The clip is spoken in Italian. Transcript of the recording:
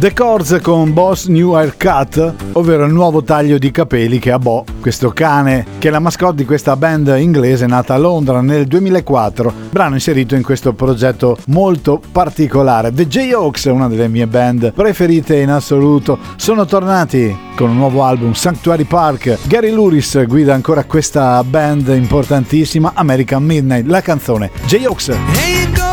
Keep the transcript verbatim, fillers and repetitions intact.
The Chords con Boss New Haircut, ovvero il nuovo taglio di capelli che ha Bo, questo cane che è la mascotte di questa band inglese nata a Londra nel duemilaquattro, brano inserito in questo progetto molto particolare. The Jayhawks, una delle mie band preferite in assoluto, sono tornati con un nuovo album, Sanctuary Park. Gary Louris guida ancora questa band importantissima, American Midnight, la canzone Jayhawks. Hey!